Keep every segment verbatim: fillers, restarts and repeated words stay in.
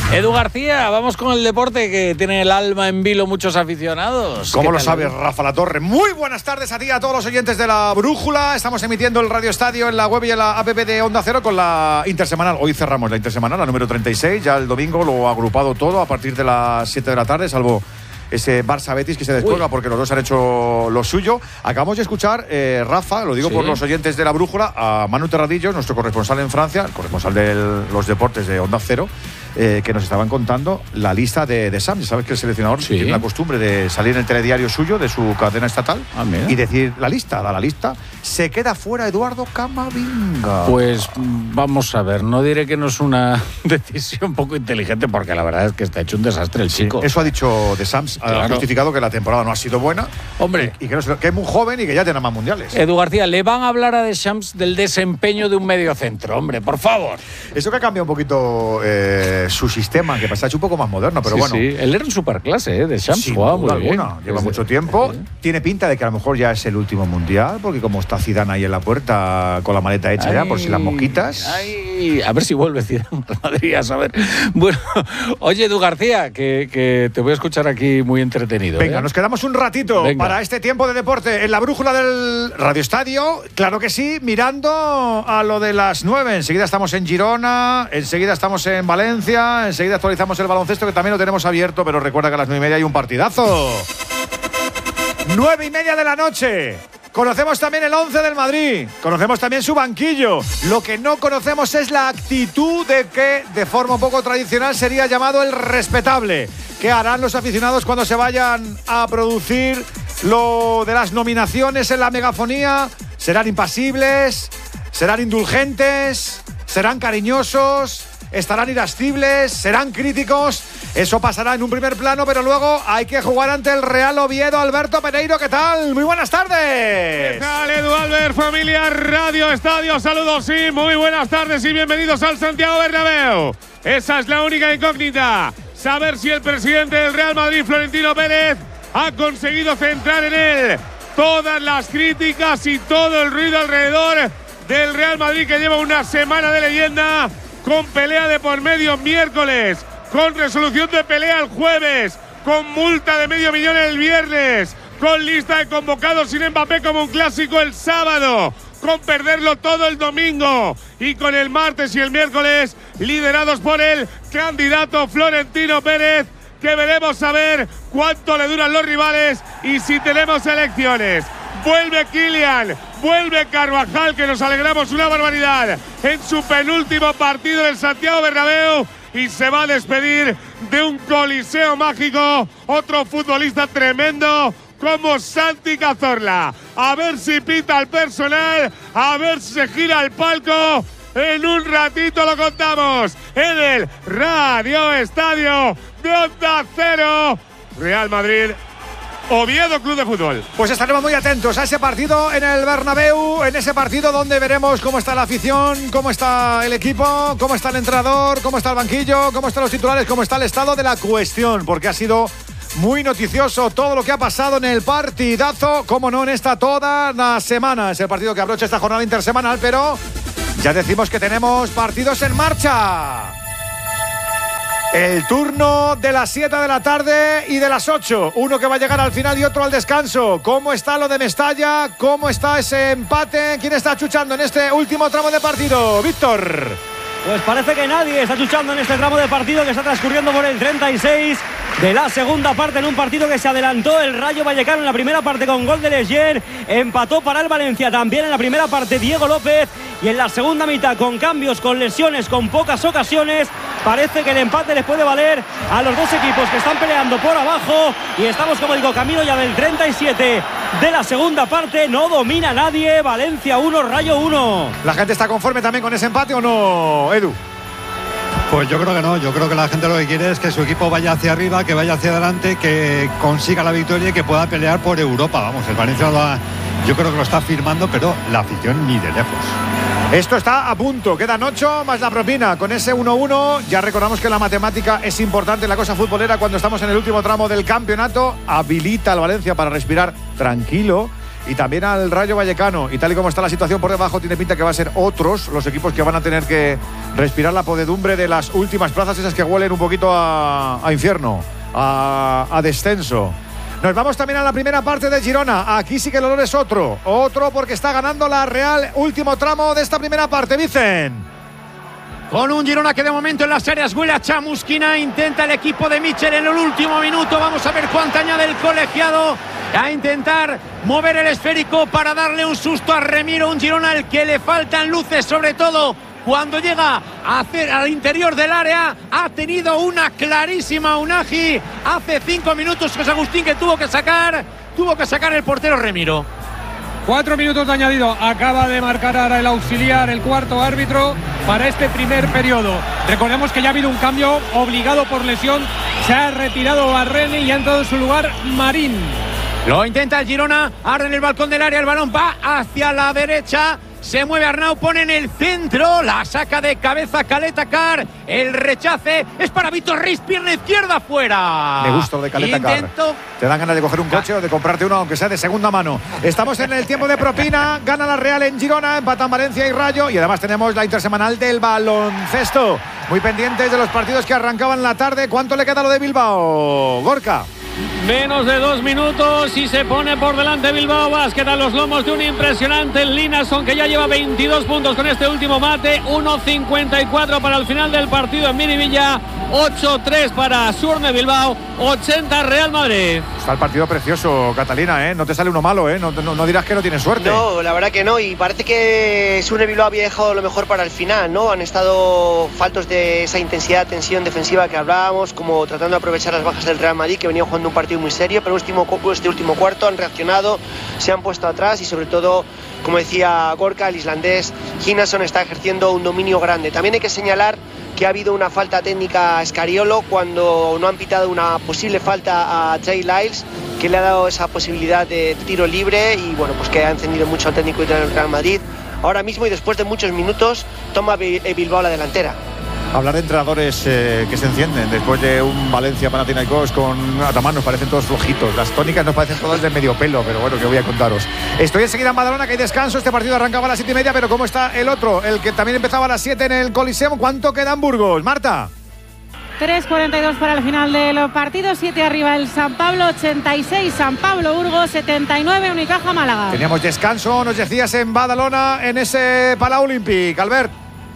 Edu García, vamos con el deporte que tiene el alma en vilo muchos aficionados. ¿Cómo lo sabes, Rafa Latorre? Muy buenas tardes a ti, a todos los oyentes de La Brújula. Estamos emitiendo el Radio Estadio en la web y en la app de Onda Cero con la intersemanal. Hoy cerramos la intersemanal, la número treinta y seis. Ya el domingo lo ha agrupado todo a partir de las siete de la tarde, salvo ese Barça Betis que se descuelga porque los dos han hecho lo suyo. Acabamos de escuchar, eh, Rafa, lo digo sí. por los oyentes de La Brújula, a Manu Terradillos, nuestro corresponsal en Francia, el corresponsal de los deportes de Onda Cero, eh, que nos estaban contando la lista de, de Sam. Sabes que el seleccionador sí. tiene la costumbre de salir en el telediario suyo, de su cadena estatal, ah, y decir la lista, da la lista. Se queda fuera Eduardo Camavinga. Pues vamos a ver, no diré que no es una decisión poco inteligente, porque la verdad es que está hecho un desastre el chico. Sí, eso ha dicho de Sams. Claro. Ha justificado que la temporada no ha sido buena. Hombre. Y, y que, no, que es muy joven y que ya tiene más mundiales. Edu García, le van a hablar a Deschamps del desempeño de un mediocentro. Hombre, por favor. Eso que ha cambiado un poquito eh, su sistema, que se ha hecho un poco más moderno, pero sí, bueno. Sí, él era un superclase, ¿eh? Deschamps Sin jugaba duda muy bien. alguna. Lleva mucho tiempo. Sí. Tiene pinta de que a lo mejor ya es el último mundial, porque como está Zidane ahí en la puerta con la maleta hecha ay, ya, por si las mosquitas. Ay, a ver si vuelve Zidane a Madrid, a saber. Bueno, oye, Edu García, que, que te voy a escuchar aquí muy entretenido. Venga, ¿eh? nos quedamos un ratito Venga. para este tiempo de deporte en la brújula del Radio Estadio. Claro que sí, mirando a lo de las nueve. Enseguida estamos en Girona, enseguida estamos en Valencia, enseguida actualizamos el baloncesto, que también lo tenemos abierto, pero recuerda que a las nueve y media hay un partidazo. Nueve y media de la noche. Conocemos también el once del Madrid, conocemos también su banquillo. Lo que no conocemos es la actitud de que, de forma un poco tradicional, sería llamado el respetable. ¿Qué harán los aficionados cuando se vayan a producir lo de las nominaciones en la megafonía? ¿Serán impasibles? ¿Serán indulgentes? ¿Serán cariñosos? ¿Estarán irascibles? ¿Serán críticos? Eso pasará en un primer plano, pero luego hay que jugar ante el Real Oviedo. Alberto Pereiro, ¿qué tal? Muy buenas tardes. ¿Qué tal, Edu Albert, familia Radio Estadio? Saludos, sí, muy buenas tardes y bienvenidos al Santiago Bernabéu. Esa es la única incógnita. Saber si el presidente del Real Madrid, Florentino Pérez, ha conseguido centrar en él todas las críticas y todo el ruido alrededor del Real Madrid, que lleva una semana de leyenda, con pelea de por medio miércoles, con resolución de pelea el jueves, con multa de medio millón el viernes, con lista de convocados sin Mbappé como un clásico el sábado, con perderlo todo el domingo y con el martes y el miércoles liderados por el candidato Florentino Pérez, que veremos a ver cuánto le duran los rivales y si tenemos elecciones. Vuelve Kylian, vuelve Carvajal, que nos alegramos una barbaridad en su penúltimo partido del Santiago Bernabéu, y se va a despedir de un coliseo mágico otro futbolista tremendo como Santi Cazorla. A ver si pita el personal, a ver si se gira el palco. En un ratito lo contamos en el Radio Estadio de Onda Cero. Real Madrid, Oviedo Club de Fútbol. Pues estaremos muy atentos a ese partido en el Bernabéu, en ese partido donde veremos cómo está la afición, cómo está el equipo, cómo está el entrenador, cómo está el banquillo, cómo están los titulares, cómo está el estado de la cuestión, porque ha sido muy noticioso todo lo que ha pasado en el partidazo, como no en esta toda la semana. Es el partido que abrocha esta jornada intersemanal, pero ya decimos que tenemos partidos en marcha. El turno de las siete de la tarde y de las ocho. Uno que va a llegar al final y otro al descanso. ¿Cómo está lo de Mestalla? ¿Cómo está ese empate? ¿Quién está chuchando en este último tramo de partido? Víctor. Pues parece que nadie está chuchando en este tramo de partido que está transcurriendo por el treinta y seis de la segunda parte, en un partido que se adelantó el Rayo Vallecano en la primera parte con gol de Legier, empató para el Valencia también en la primera parte Diego López, y en la segunda mitad, con cambios, con lesiones, con pocas ocasiones, parece que el empate les puede valer a los dos equipos que están peleando por abajo, y estamos, como digo, camino ya del treinta y siete de la segunda parte. No domina nadie. Valencia uno, Rayo uno. ¿La gente está conforme también con ese empate o no, Edu? Pues yo creo que no, yo creo que la gente lo que quiere es que su equipo vaya hacia arriba, que vaya hacia adelante, que consiga la victoria y que pueda pelear por Europa. Vamos, el Valencia lo ha, yo creo que lo está firmando, pero la afición ni de lejos. Esto está a punto, quedan ocho más la propina. Con ese uno uno ya recordamos que la matemática es importante en la cosa futbolera cuando estamos en el último tramo del campeonato. Habilita al Valencia para respirar tranquilo y también al Rayo Vallecano. Y tal y como está la situación por debajo, tiene pinta que va a ser otros los equipos que van a tener que respirar la podedumbre de las últimas plazas, esas que huelen un poquito a, a infierno, a, a descenso. Nos vamos también a la primera parte de Girona. Aquí sí que el olor es otro. Otro porque está ganando la Real. Último tramo de esta primera parte, Vicen. Con un Girona que de momento en las áreas huele a chamusquina. Intenta el equipo de Michel en el último minuto. Vamos a ver cuánto añade el colegiado a intentar mover el esférico para darle un susto a Remiro. Un Girona al que le faltan luces, sobre todo cuando llega a hacer al interior del área. Ha tenido una clarísima Unagi hace cinco minutos, José Agustín, que tuvo que sacar tuvo que sacar el portero Remiro. Cuatro minutos de añadido. Acaba de marcar ahora el auxiliar, el cuarto árbitro, para este primer periodo. Recordemos que ya ha habido un cambio obligado por lesión. Se ha retirado Barreni y ha entrado en su lugar Marín. Lo intenta el Girona. Ahora en el balcón del área el balón va hacia la derecha. Se mueve Arnau, pone en el centro, la saca de cabeza Caleta Car, el rechace es para Víctor Reis, pierna izquierda fuera. Me gusta lo de Caleta Intento... Car. Te dan ganas de coger un coche o de comprarte uno, aunque sea de segunda mano. Estamos en el tiempo de propina, gana la Real en Girona, empatan Valencia y Rayo, y además tenemos la intersemanal del baloncesto. Muy pendientes de los partidos que arrancaban la tarde. ¿Cuánto le queda lo de Bilbao, Gorka? Menos de dos minutos y se pone por delante Bilbao Basket a los lomos de un impresionante Linason, que ya lleva veintidós puntos con este último mate. uno cincuenta y cuatro para el final del partido en Miribilla. ocho tres para Surne Bilbao, ochenta Real Madrid. Está el partido precioso, Catalina, ¿eh? No te sale uno malo, ¿eh? No, no, no dirás que no tienes suerte. No, la verdad que no, y parece que Surne Bilbao había dejado lo mejor para el final, ¿no? Han estado faltos de esa intensidad, tensión defensiva que hablábamos, como tratando de aprovechar las bajas del Real Madrid, que venía jugando un partido muy serio, pero último, este último cuarto han reaccionado, se han puesto atrás y sobre todo, como decía Gorka, el islandés Hinason está ejerciendo un dominio grande. También hay que señalar que ha habido una falta técnica a Scariolo cuando no han pitado una posible falta a Jay Lyles, que le ha dado esa posibilidad de tiro libre y bueno, pues que ha encendido mucho al técnico del Real Madrid. Ahora mismo y después de muchos minutos toma Bilbao la delantera. Hablar de entrenadores eh, que se encienden después de un Valencia Panathinaikos con Ataman, nos parecen todos flojitos. Las tónicas nos parecen todas de medio pelo, pero bueno, que voy a contaros. Estoy enseguida en Badalona, que hay descanso. Este partido arrancaba a las siete y media, pero ¿cómo está el otro? El que también empezaba a las siete en el Coliseum. ¿Cuánto queda en Burgos, Marta? tres cuarenta y dos para el final de los partidos. siete arriba el San Pablo, ochenta y seis San Pablo Burgos, setenta y nueve Unicaja Málaga. Teníamos descanso, nos decías, en Badalona, en ese Palau Olímpic, Albert.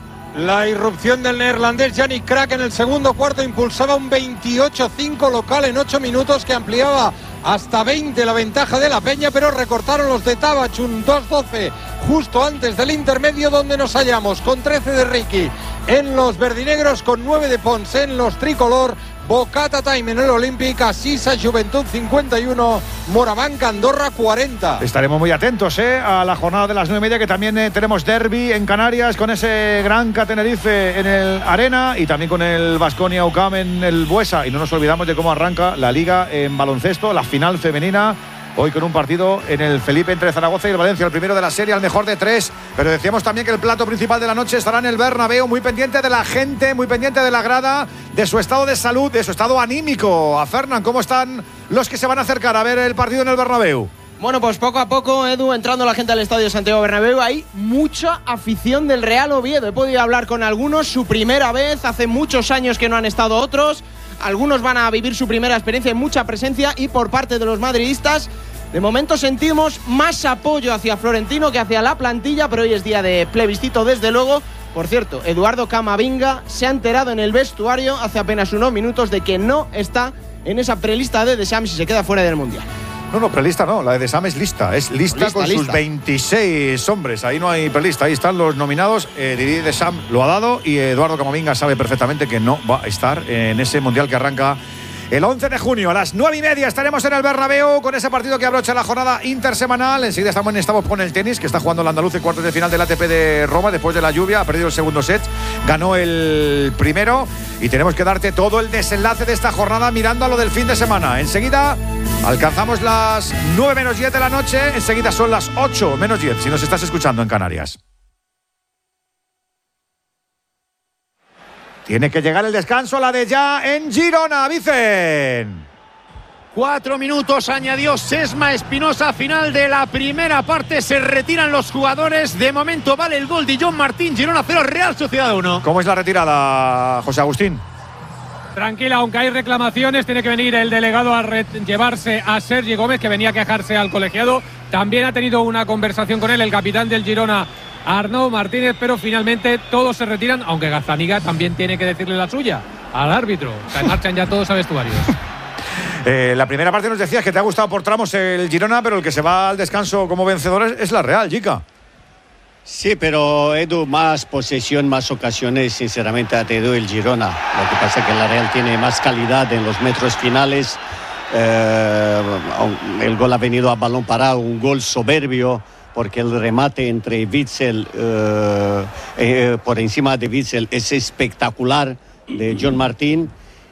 La irrupción del neerlandés Yannick Crack en el segundo cuarto impulsaba un veintiocho cinco local en ocho minutos, que ampliaba hasta veinte la ventaja de la Peña, pero recortaron los de Tabach, un dos doce justo antes del intermedio, donde nos hallamos con trece de Ricky en los verdinegros, con nueve de Pons en los tricolor. Bocata Time en el Olímpic, Asisa Juventud cincuenta y uno, Moraván Andorra cuarenta. Estaremos muy atentos ¿eh? a la jornada de las nueve y media, que también eh, tenemos derbi en Canarias con ese Granca Tenerife en el Arena y también con el Baskonia U C A M en el Buesa. Y no nos olvidamos de cómo arranca la Liga en baloncesto, la final femenina. Hoy con un partido en el Felipe entre Zaragoza y el Valencia, el primero de la serie, al mejor de tres. Pero decíamos también que el plato principal de la noche estará en el Bernabéu, muy pendiente de la gente, muy pendiente de la grada, de su estado de salud, de su estado anímico. A Fernán, ¿cómo están los que se van a acercar a ver el partido en el Bernabéu? Bueno, pues poco a poco, Edu, entrando la gente al estadio Santiago Bernabéu, hay mucha afición del Real Oviedo. He podido hablar con algunos, su primera vez, hace muchos años que no han estado otros. Algunos van a vivir su primera experiencia, hay mucha presencia, y por parte de los madridistas, de momento sentimos más apoyo hacia Florentino que hacia la plantilla, pero hoy es día de plebiscito, desde luego. Por cierto, Eduardo Camavinga se ha enterado en el vestuario hace apenas unos minutos de que no está en esa prelista de Deschamps y se queda fuera del Mundial. No, no, prelista no, la de Deschamps es lista, es lista, lista con lista. Sus veintiséis hombres, ahí no hay prelista, ahí están los nominados. eh, Didier Deschamps lo ha dado y Eduardo Camavinga sabe perfectamente que no va a estar en ese Mundial que arranca el once de junio, a las nueve y media estaremos en el Bernabéu con ese partido que abrocha la jornada intersemanal. Enseguida estamos, estamos con el tenis, que está jugando el andaluz en cuartos de final del A T P de Roma después de la lluvia. Ha perdido el segundo set, ganó el primero y tenemos que darte todo el desenlace de esta jornada mirando a lo del fin de semana. Enseguida alcanzamos las nueve menos diez de la noche, enseguida son las ocho menos diez si nos estás escuchando en Canarias. Tiene que llegar el descanso, la de ya en Girona, Vicen. Cuatro minutos añadió Sesma Espinosa. Final de la primera parte. Se retiran los jugadores. De momento vale el gol de John Martín. Girona cero, Real Sociedad uno. ¿Cómo es la retirada, José Agustín? Tranquila, aunque hay reclamaciones, tiene que venir el delegado a llevarse a Sergi Gómez, que venía a quejarse al colegiado. También ha tenido una conversación con él el capitán del Girona, Arnau Martínez, pero finalmente todos se retiran, aunque Gazzaniga también tiene que decirle la suya al árbitro. Se marchan ya todos a vestuarios. Eh, la primera parte nos decías que te ha gustado por tramos el Girona, pero el que se va al descanso como vencedor es, es la Real, Jica. Sí, pero Edu, más posesión, más ocasiones, sinceramente ha tenido el Girona. Lo que pasa es que la Real tiene más calidad en los metros finales. Eh, el gol ha venido a balón parado, un gol soberbio, porque el remate entre Witsel, eh, eh, por encima de Witsel, es espectacular, de John Martín.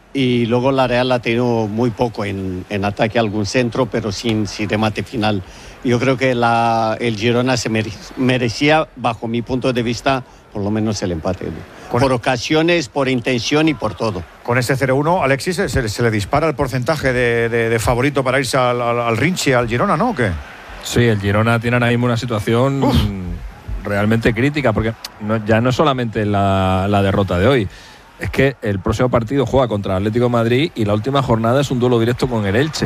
Y luego la Real ha tenido muy poco en, en ataque a algún centro, pero sin, sin remate final. Yo creo que la, el Girona se merecía, bajo mi punto de vista, por lo menos el empate. Por ocasiones, por intención y por todo. Con ese cero uno, Alexis, se, se le dispara el porcentaje de, de, de favorito para irse al, al, al Rinchi, al Girona, ¿no? ¿O qué? Sí, el Girona tiene ahora mismo una situación Uf. realmente crítica, porque no, ya no es solamente la, la derrota de hoy. Es que el próximo partido juega contra el Atlético de Madrid y la última jornada es un duelo directo con el Elche.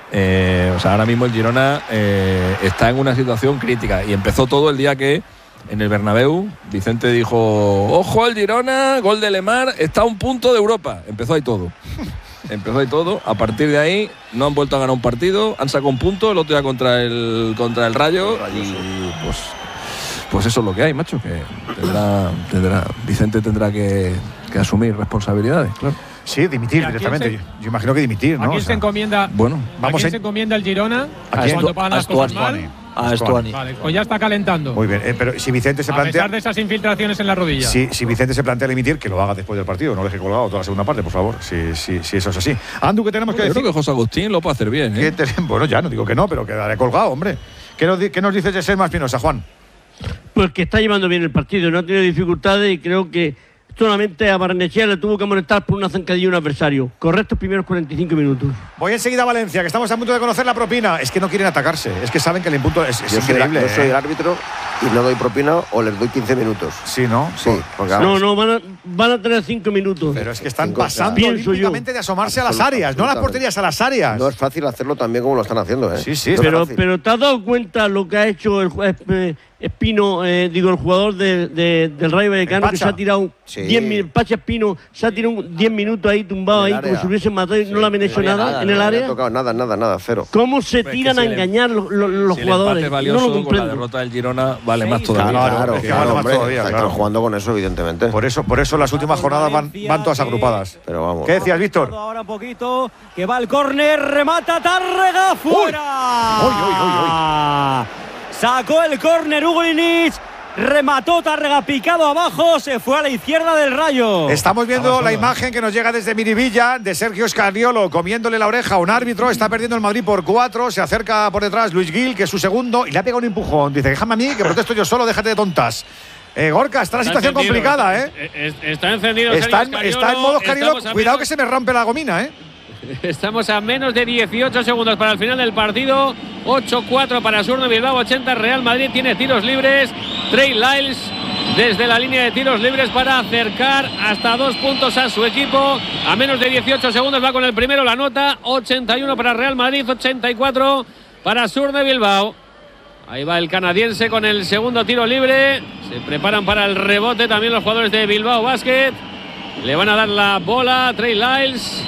Eh, o sea, ahora mismo el Girona eh, está en una situación crítica y empezó todo el día que en el Bernabéu Vicente dijo: ojo al Girona, gol de Lemar, está a un punto de Europa. Empezó ahí todo. Empezó ahí todo. A partir de ahí no han vuelto a ganar un partido, han sacado un punto el otro día contra el, contra el Rayo y pues... Pues eso es lo que hay, macho, que tendrá, tendrá, Vicente tendrá que, que asumir responsabilidades, claro. Sí, dimitir directamente. Se, yo, yo imagino que dimitir, ¿no? ¿A quién o sea, se encomienda? Bueno, vamos ¿a quién a... se encomienda el Girona? ¿A quién? Cuando pagan las cosas mal. A Estuani. Vale, pues ya está calentando. Muy bien, eh, pero si Vicente se plantea… A pesar de esas infiltraciones en la rodilla. Si, si Vicente se plantea dimitir, que lo haga después del partido, no lo deje colgado toda la segunda parte, por favor, si, si, si eso es así. Andu, ¿qué tenemos bueno, que decir? Creo que José Agustín lo puede hacer bien, ¿eh? Te... Bueno, ya, no digo que no, pero quedaré colgado, hombre. ¿Qué nos, qué nos dices de Sesma Espinosa, Juan? Pues que está llevando bien el partido, no ha tenido dificultades y creo que solamente a Barnechea le tuvo que molestar por una zancadilla a un adversario. Correctos primeros cuarenta y cinco minutos. Voy enseguida a Valencia, que estamos a punto de conocer la propina. Es que no quieren atacarse, es que saben que el impunto es, es yo increíble. Yo soy ¿eh? el árbitro y no doy propina o les doy quince minutos. Sí, ¿no? Sí. No, no, van a, van a tener cinco minutos. Pero es que están cinco, pasando olímpicamente de asomarse a las áreas, no a las porterías, a las áreas. No es fácil hacerlo también como lo están haciendo, ¿eh? Sí, sí. No pero, pero ¿te has dado cuenta lo que ha hecho el eh, Espino, eh, digo, el jugador de, de, del Rayo Vallecano, que se ha tirado sí. diez minutos, Pacha Espino se ha tirado diez minutos ahí tumbado ahí como si hubiese matado y sí. no le han hecho nada, nada en el no área? No ha tocado nada, nada, nada, cero. ¿Cómo se pues tiran a si engañar el, los, los si jugadores? El valioso, no lo comprendo. Con la derrota del Girona vale sí, más todavía. Claro, claro, es que claro, vale más hombre, todavía, están claro. jugando con eso, evidentemente. Por eso, por eso las últimas jornadas van, van todas agrupadas. Pero vamos. ¿Qué decías, Víctor? Ahora un poquito, que va el córner, remata Tárrega, fuera. Uy, uy, uy, uy. Sacó el córner Hugo Linich. Remató Tárrega picado abajo, se fue a la izquierda del Rayo. Estamos viendo la imagen que nos llega desde Miribilla de Sergio Scariolo comiéndole la oreja a un árbitro. Está perdiendo el Madrid por cuatro. Se acerca por detrás Luis Gil, que es su segundo, y le ha pegado un empujón. Dice: déjame a mí, que protesto yo solo, déjate de tontas. Eh, Gorka, está la está situación complicada, ¿eh? Está encendido. Está en, está en modo Scariolo. Cuidado menos... que se me rompe la gomina, ¿eh? Estamos a menos de dieciocho segundos para el final del partido. ocho cuatro para Surne Bilbao, ochenta Real Madrid. Tiene tiros libres. Trey Lyles desde la línea de tiros libres para acercar hasta dos puntos a su equipo. A menos de dieciocho segundos va con el primero la nota. ochenta y uno para Real Madrid, ochenta y cuatro para Surne Bilbao. Ahí va el canadiense con el segundo tiro libre. Se preparan para el rebote también los jugadores de Bilbao Basket. Le van a dar la bola a Trey Lyles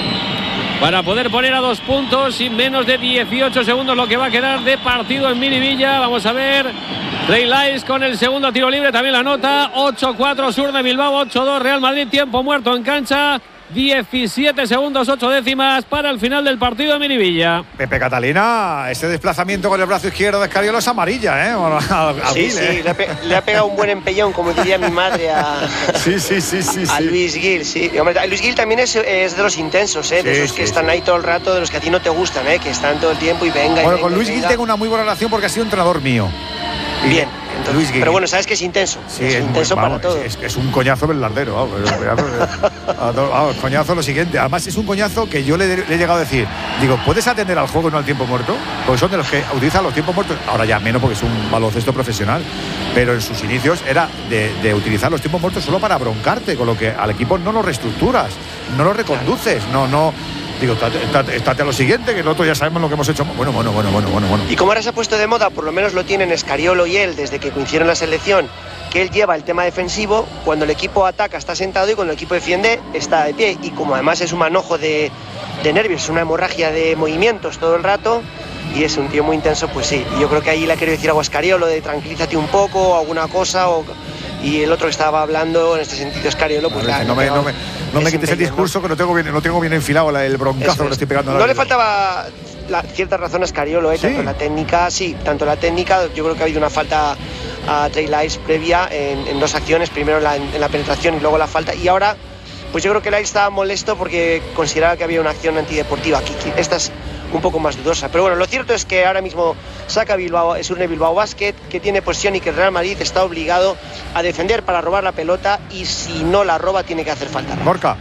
para poder poner a dos puntos y menos de dieciocho segundos lo que va a quedar de partido en Miribilla. Vamos a ver. Trey Lyles con el segundo tiro libre, también la nota. ocho cuatro Surne Bilbao, ocho dos Real Madrid. Tiempo muerto en cancha. diecisiete segundos, ocho décimas para el final del partido de Miribilla. Pepe Catalina, ese desplazamiento con el brazo izquierdo de Scariolo es amarilla, ¿eh? A, a sí, Gil, sí, ¿eh? Le, ha pe le ha pegado un buen empellón, como diría mi madre a, sí, sí, sí, sí, a sí. Luis Gil. Sí. Hombre, Luis Gil también es, es de los intensos, ¿eh? De sí, esos que sí, están sí. ahí todo el rato, de los que a ti no te gustan, ¿eh? Que están todo el tiempo y venga. Bueno, y venga, con Luis y Gil venga. tengo una muy buena relación porque ha sido entrenador mío. Bien. Entonces, Luis Gui. pero bueno, sabes que es intenso. Sí, es, es intenso muy, vamos, para todos. Es, es, es un coñazo berlardero. Vamos, vamos, vamos, coñazo lo siguiente. Además, es un coñazo que yo le, le he llegado a decir. Digo, ¿puedes atender al juego y no al tiempo muerto? Porque son de los que utilizan los tiempos muertos. Ahora ya menos porque es un baloncesto profesional. Pero en sus inicios era de, de utilizar los tiempos muertos solo para broncarte, con lo que al equipo no lo reestructuras, no lo reconduces, no, no. Digo, estate, estate a lo siguiente, que nosotros ya sabemos lo que hemos hecho. Bueno, bueno, bueno, bueno, bueno, bueno. Y como ahora se ha puesto de moda, por lo menos lo tienen Scariolo y él desde que coincidieron en la selección, que él lleva el tema defensivo, cuando el equipo ataca está sentado y cuando el equipo defiende está de pie. Y como además es un manojo de, de nervios, es una hemorragia de movimientos todo el rato, y es un tío muy intenso, pues sí. Y yo creo que ahí le quiero decir algo a Scariolo de tranquilízate un poco, o alguna cosa, o... Y el otro que estaba hablando en este sentido, Scariolo, pues la, no, me, no me, no me quites el discurso, ¿no? Que no tengo bien, no tengo bien enfilado el broncazo que le estoy pegando. No le faltaba la, cierta razón a Scariolo, ¿eh? ¿Sí? Tanto la técnica, sí, tanto la técnica, yo creo que ha habido una falta a Trey Lyles previa en, en dos acciones, primero en la, en la penetración y luego la falta. Y ahora, pues yo creo que Lyles estaba molesto porque consideraba que había una acción antideportiva. Aquí, esta es un poco más dudosa, pero bueno, lo cierto es que ahora mismo saca Bilbao, es un Bilbao Basket que tiene posesión y que el Real Madrid está obligado a defender para robar la pelota, y si no la roba tiene que hacer falta. Gorka.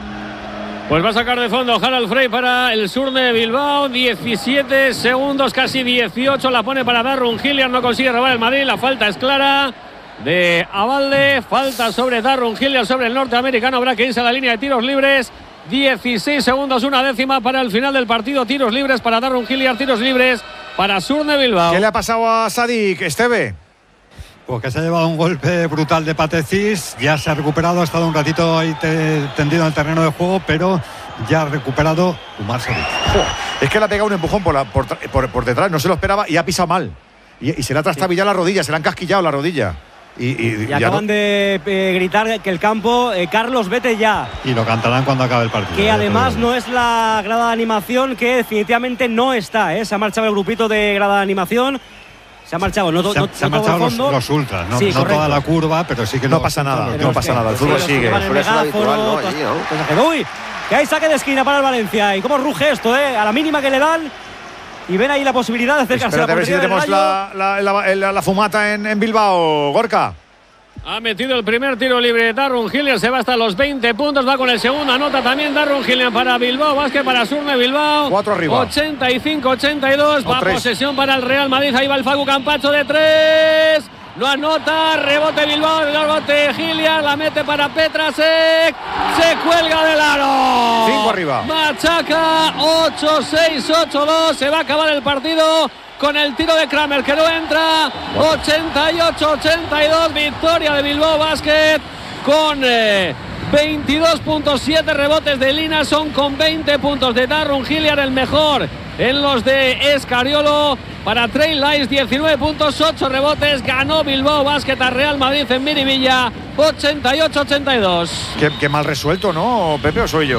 Pues va a sacar de fondo Harald Frey para el sur de Bilbao. diecisiete segundos, casi dieciocho. La pone para Darrun Hilliard. No consigue robar el Madrid. La falta es clara de Abalde. Falta sobre Darrun Hilliard, sobre el norteamericano. Habrá que irse a la línea de tiros libres. dieciséis segundos, una décima para el final del partido. Tiros libres para Darrun Hilliard. Tiros libres para sur de Bilbao. ¿Qué le ha pasado a Sadik, Esteve? Pues que se ha llevado un golpe brutal de Patecís, ya se ha recuperado, ha estado un ratito ahí te, tendido en el terreno de juego, pero ya ha recuperado Umar Sadik. Es que le ha pegado un empujón por, la, por, por, por detrás, no se lo esperaba y ha pisado mal. Y, y se le ha trastabillado sí. la rodilla, se le han casquillado la rodilla. Y, y, y acaban no... de eh, gritar que el campo, eh, Carlos, vete ya. Y lo cantarán cuando acabe el partido. Que además no es la grada de animación, que definitivamente no está, ¿eh? Se ha marchado el grupito de grada de animación. Se ha marchado, no, se, no, se no han marchado los, los ultras, no, sí, no toda la curva, pero sí que no pasa nada, no pasa nada, el fútbol sigue. Uy, que hay saque de esquina para el Valencia. Y cómo ruge esto, ¿eh? A la mínima que le dan. Y ven ahí la posibilidad de acercarse a la portería. A ver si tenemos la, la, la, la, la fumata en, en Bilbao, Gorka. Ha metido el primer tiro libre Darrun Hilliard, se va hasta los veinte puntos, va con el segundo, anota también Darrun Hilliard para Bilbao Basket, para Surne Bilbao. Cuatro arriba. ochenta y cinco ochenta y dos, no, va tres. Posesión para el Real Madrid, ahí va el Facu Campacho de tres. No anota, rebote Bilbao, rebote Hilliard, la mete para Petrasek, se cuelga del aro. Cinco arriba. Machaca, ocho seis, ocho dos, se va a acabar el partido con el tiro de Kramer que no entra. ochenta y ocho ochenta y dos, victoria de Bilbao Basket con eh, veintidós punto siete rebotes de Linason, con veinte puntos de Darrun Hilliard, el mejor en los de Scariolo. Para Trey Lyles, diecinueve puntos, ocho rebotes. Ganó Bilbao Basket a Real Madrid en Miribilla, ochenta y ocho ochenta y dos. Qué, qué mal resuelto, ¿no, Pepe, o soy yo?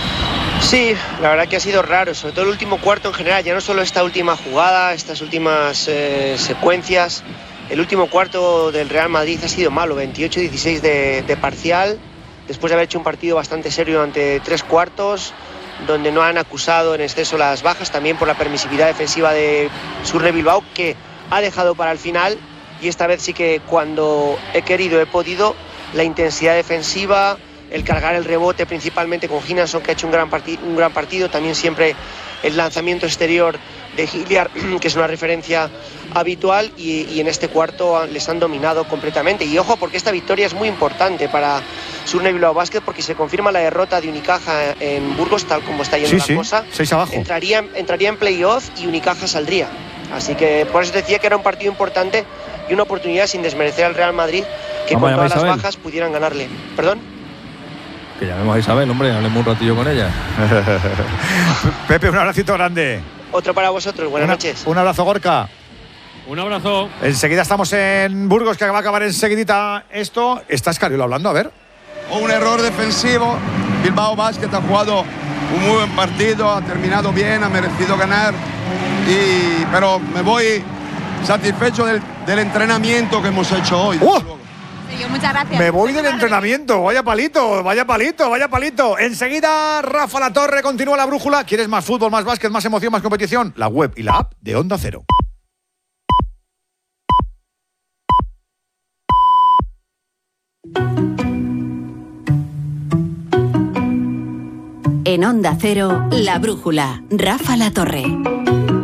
Sí, la verdad que ha sido raro, sobre todo el último cuarto en general, ya no solo esta última jugada, estas últimas eh, secuencias. El último cuarto del Real Madrid ha sido malo, veintiocho dieciséis de, de parcial, después de haber hecho un partido bastante serio ante tres cuartos, donde no han acusado en exceso las bajas, también por la permisividad defensiva de Surne Bilbao, que ha dejado para el final, y esta vez sí que cuando he querido he podido, la intensidad defensiva, el cargar el rebote principalmente con Hinason, que ha hecho un gran, partid- un gran partido, también siempre el lanzamiento exterior de Hilliard, que es una referencia habitual, y, y en este cuarto les han dominado completamente. Y ojo, porque esta victoria es muy importante para Surne Bilbao Basket, porque se confirma la derrota de Unicaja en Burgos, tal como está yendo sí, la sí. cosa. Seis abajo. Entraría, entraría en playoff y Unicaja saldría. Así que por eso decía que era un partido importante y una oportunidad, sin desmerecer al Real Madrid, que Vamos, con todas las Isabel. bajas pudieran ganarle. ¿Perdón? Que llamemos a Isabel, hombre, hablemos un ratillo con ella. Pepe, un abracito grande. Otro para vosotros, buenas Una, noches. Un abrazo, Gorka. Un abrazo. Enseguida estamos en Burgos, que va a acabar enseguidita esto. Está Scariolo hablando, a ver. Un error defensivo. Bilbao Basket ha jugado un muy buen partido, ha terminado bien, ha merecido ganar. Y, pero me voy satisfecho del, del entrenamiento que hemos hecho hoy. ¡Oh! Muchas gracias. Me voy del entrenamiento. Vaya palito, vaya palito, vaya palito. Enseguida, Rafa La Torre, continúa la brújula. ¿Quieres más fútbol, más básquet, más emoción, más competición? La web y la app de Onda Cero. En Onda Cero, La Brújula, Rafa La Torre.